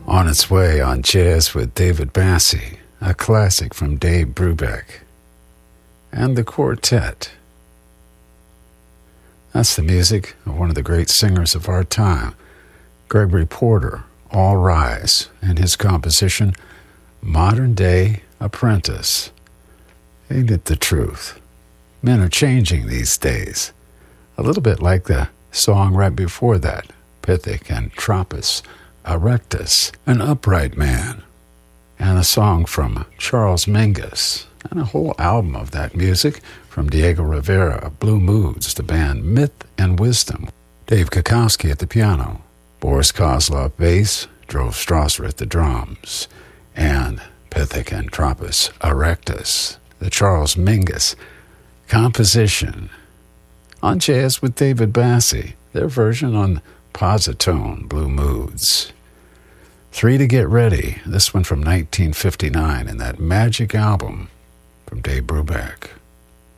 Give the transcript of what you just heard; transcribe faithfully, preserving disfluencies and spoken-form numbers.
On its way on Jazz with David Bassie, a classic from Dave Brubeck. And the Quartet. That's the music of one of the great singers of our time, Gregory Porter, All Rise, and his composition, Modern Day Apprentice. Ain't it the truth? Men are changing these days. A little bit like the song right before that, Pythic and Tropis Erectus, an upright man, and a song from Charles Mingus, and a whole album of that music from Diego Rivera, Blue Moods, the band Myth and Wisdom, Dave Kukowski at the piano, Boris Kozlov bass, Drove Strasser at the drums, and Pythic and Tropis Erectus, the Charles Mingus composition. On Jazz with David Bassie, their version on Positone, Blue Moods. Three to Get Ready, this one from nineteen fifty-nine, and that magic album from Dave Brubeck.